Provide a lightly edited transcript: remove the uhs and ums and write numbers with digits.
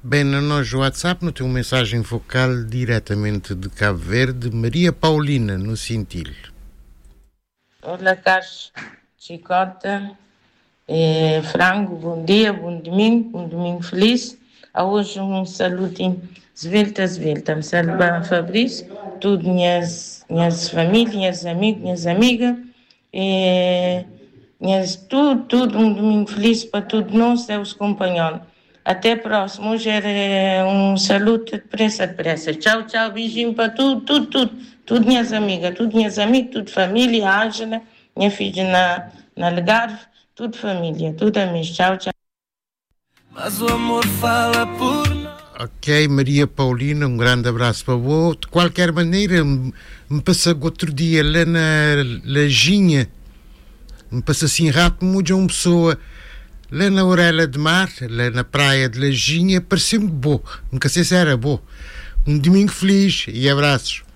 Bem, no nosso WhatsApp, não tem uma mensagem vocal diretamente de Cabo Verde, Maria Paulina, no Cintilho. Olá, Carlos, Chicota, Frango, bom dia, bom domingo feliz. A hoje um saludo Zvelta, me saluda Fabrício, tudo minhas famílias, minhas amigos, minhas amigas, tudo um domingo feliz para todos nós, os companheiros. Até próximo, hoje era um saludo depressa. Tchau, beijinho para tudo minhas amigas, tudo família, a Ângela, minha filha na Algarve, tudo família, tudo amigos, tchau. Mas o amor fala por... Ok, Maria Paulina, um grande abraço para você. De qualquer maneira, me passa outro dia lá na Lajinha, me passa assim rápido, muda uma pessoa lá na orelha de mar, lá na praia de Lajinha, pareceu-me bom, nunca sei se era bom. Um domingo feliz e abraços.